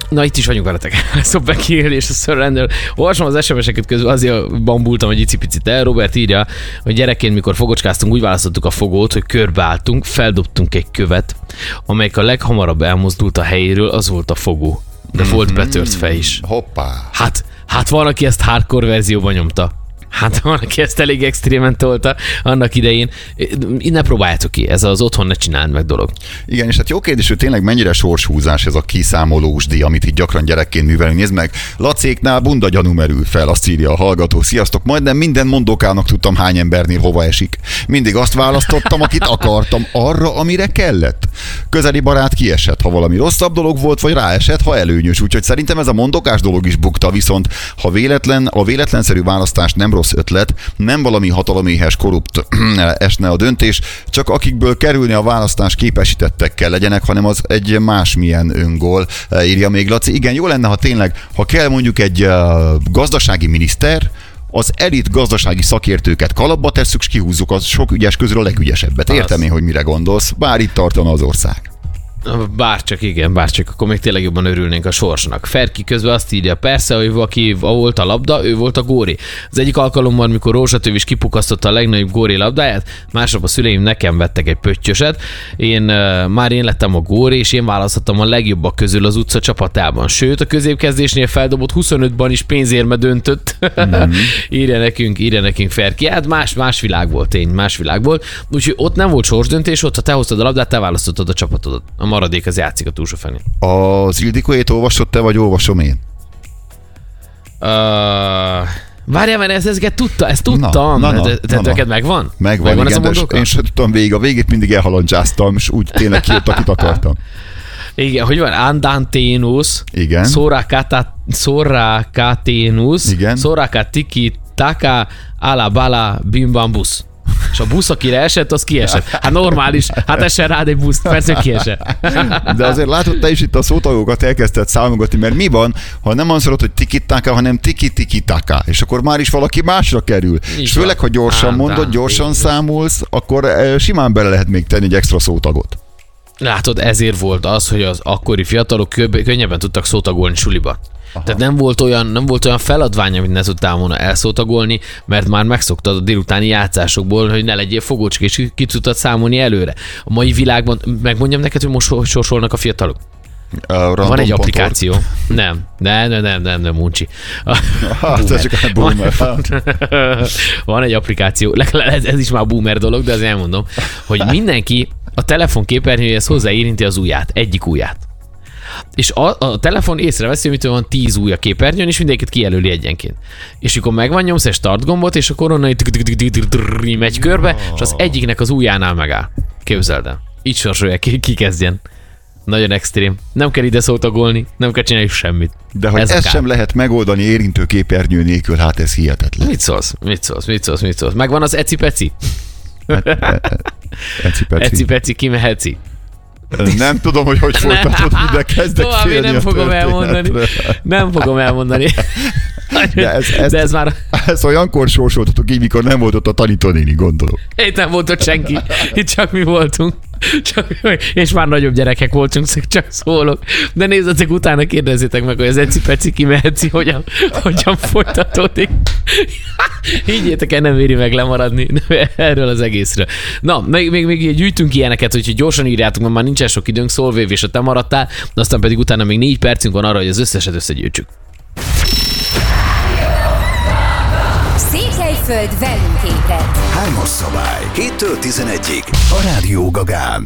Na, itt is vagyunk veletek. Szóval Becky Hill és a Surrender. Olvasom az SMS-eket közül, azért bambultam egy icipicit el. Robert írja, hogy gyerekként, mikor fogocskáztunk, úgy választottuk a fogót, hogy körbeálltunk, feldobtunk egy követ, amelyik a leghamarabb elmozdult a helyéről, az volt a fogó. De volt betört fej is. Hoppá. Hát van, aki ezt hardcore verzióban nyomta. Hát van, aki ezt elég extrémen tolta annak idején. Ne próbáljátok ki, ez az otthon ne csináld meg dolog. Igen, és hát jó kérdés, hogy tényleg mennyire sorshúzás ez a kiszámolósdi, amit itt gyakran gyerekként művelünk. Nézd meg, Lacéknál bunda gyanú merül fel, azt írja a hallgató. Sziasztok, majdnem minden mondókának tudtam, hány embernél hova esik. Mindig azt választottam, akit akartam, arra, amire kellett. Közeli barát kiesett, ha valami rosszabb dolog volt, vagy ráesett, ha előnyös. Úgyhogy szerintem ez a mondokás dolog is bukta, viszont ha a véletlenszerű választás nem rossz ötlet, nem valami hataloméhes korrupt esne a döntés, csak akikből kerülni a választás képesítettek kell legyenek, hanem az egy másmilyen öngól, írja még Laci. Igen, jó lenne, ha tényleg, ha kell mondjuk egy gazdasági miniszter, az elit gazdasági szakértőket kalapba tesszük, és kihúzzuk az sok ügyes közül a legügyesebbet. Értem én, hogy mire gondolsz, bár itt tartana az ország. Bárcsak, akkor még tényleg jobban örülnénk a sorsnak. Ferki közben azt írja, persze, hogy aki volt a labda, ő volt a góri. Az egyik alkalommal, mikor Rózsatőv is kipukasztotta a legnagyobb góri labdáját, másnap a szüleim nekem vettek egy pöttyöset, én lettem a góri, és én választhattam a legjobbak közül az utca csapatában. Sőt, a középkezdésnél feldobott 25-ban is pénzérme döntött. írja nekünk Ferki. Hát más világ volt, más világ volt. Úgyhogy ott nem volt sorsdöntés, ott ha te hoztad a labdát, te választottad a csapatodat. A maradék az játszik a túlsó felén. Az Ildikóét olvasod te, vagy olvasom én? Várjál, mert ezt tudtam. Neked megvan? Megvan, igen, de én sem tudtam végig. A végét mindig elhalandzsáztam, és úgy tényleg kijött, akit akartam. Igen, hogy van? Andanténusz, igen. Sorakaténusz, igen. Sorakatiki, taka, alabala, bimbambusz. És a busz, akire esett, az kiesett. Hát normális, hát essen rád egy busz, persze kiesett. De azért látod, te is itt a szótagokat elkezdted számogatni, mert mi van, ha nem azt mondod, hogy tiki-taka, hanem tiki-tiki-taka, és akkor már is valaki másra kerül. És főleg, ha gyorsan mondod, gyorsan számolsz, akkor simán bele lehet még tenni egy extra szótagot. Látod, ezért volt az, hogy az akkori fiatalok könnyebben tudtak szótagolni suliba. Aha. Tehát nem volt olyan feladvány, amit ne tudtál volna elszótagolni, mert már megszoktad a délutáni játszásokból, hogy ne legyél fogócska, és ki tudtad számolni előre. A mai világban, megmondjam neked, hogy most sorsolnak a fiatalok? Van egy applikáció. Nem, Muncsi. Van egy applikáció, ez is már boomer dolog, de azért elmondom, hogy mindenki a telefonképernyőjéhez hozzáérinti az ujját, egyik ujját. És a telefon észreveszi, hogy van 10 ujj a képernyőn, és mindegyiket kijelöli egyenként. És akkor megvan, nyomsz egy start gombot, és akkor onnan megy körbe, és az egyiknek az ujjánál megáll. Képzeld el. Így sorsolja, ki kezdjen. Nagyon extrém. Nem kell ide szótagolni, nem kell csinálni semmit. De hogy ezt sem lehet megoldani érintő képernyő nélkül, hát ez hihetetlen. Mit szólsz? Megvan az eci-peci? Eci-peci, kimehetsz. Nem tudom, hogy folytatod, de kezdek félni Nem fogom elmondani. De ez már... Ezt olyankor sorsoltatok így, mikor nem volt ott a tanítónéni, gondolom. Itt nem volt ott senki, itt csak mi voltunk. És már nagyobb gyerekek voltunk, csak szólok. De nézzetek, utána kérdezzétek meg, hogy az eci-peci kimehetsz, hogyan folytatódik. Higgyétek el, nem éri meg lemaradni erről az egészről. Na, még gyűjtünk ilyeneket, úgyhogy gyorsan írjátok, mert már nincsen sok időnk, Szolvév, és te maradtál, de aztán pedig utána még 4 percünk van arra, hogy az összeset összegyűjtsük. Székelyföld velünk ébred. 3-as szabály. 7-től 11-ig. A Rádió Gagán.